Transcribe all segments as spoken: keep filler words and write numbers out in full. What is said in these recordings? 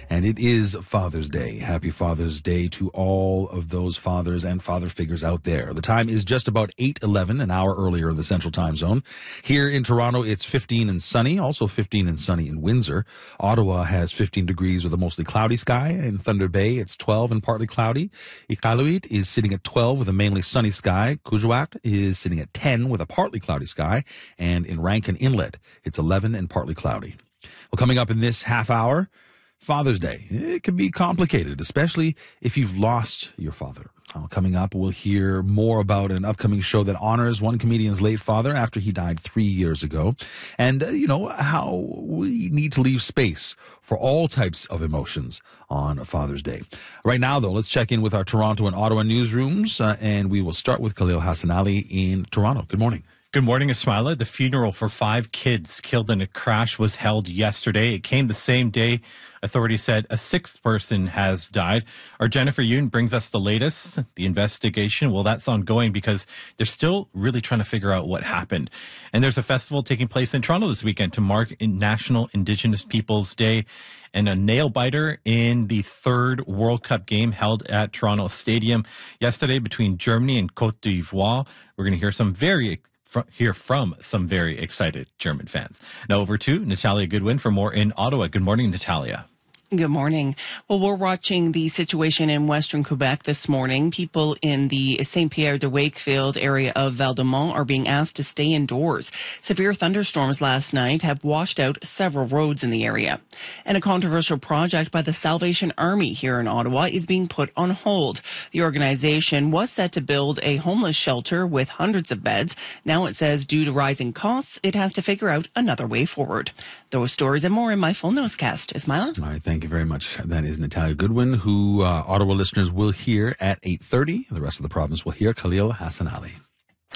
and it is Father's Day. Happy Father's Day to all of those fathers and father figures out there. The time is just about eight eleven, an hour earlier in the Central Time Zone. Here in Toronto, it's fifteen and sunny, also fifteen and sunny in Windsor. Ottawa has fifteen degrees with a mostly cloudy sky. In Thunder Bay, it's twelve and partly cloudy. Iqaluit is sitting at twelve with a mainly sunny sky. Kuujjuaq is sitting at ten with a partly cloudy sky. And in Rankin Inlet, it's eleven and partly cloudy. Well, coming up in this half hour, Father's Day. It can be complicated, especially if you've lost your father. Uh, coming up, we'll hear more about an upcoming show that honors one comedian's late father after he died three years ago. And, uh, you know, how we need to leave space for all types of emotions on Father's Day. Right now, though, let's check in with our Toronto and Ottawa newsrooms, uh, and we will start with Khalil Hassan Ali in Toronto. Good morning. Good morning, Ismaila. The funeral for five kids killed in a crash was held yesterday. It came the same day authorities said a sixth person has died. Our Jennifer Yoon brings us the latest. The investigation, well, that's ongoing because they're still really trying to figure out what happened. And there's a festival taking place in Toronto this weekend to mark National Indigenous Peoples Day, and a nail-biter in the third World Cup game held at Toronto Stadium yesterday between Germany and Cote d'Ivoire. We're going to hear some very hear from some very excited German fans. Now over to Natalia Goodwin for more in Ottawa. Good morning, Natalia. Good morning. Well, we're watching the situation in Western Quebec this morning. People in the Saint Pierre de Wakefield area of Val-de-Mont are being asked to stay indoors. Severe thunderstorms last night have washed out several roads in the area. And a controversial project by the Salvation Army here in Ottawa is being put on hold. The organization was set to build a homeless shelter with hundreds of beds. Now it says due to rising costs, it has to figure out another way forward. Those stories and more in my full newscast. Ismaila? All right, thank Thank you very much. That is Natalia Goodwin, who uh, Ottawa listeners will hear at eight thirty. The rest of the province will hear Khalil Hassan Ali.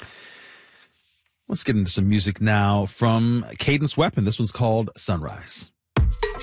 Let's get into some music now from Cadence Weapon. This one's called Sunrise.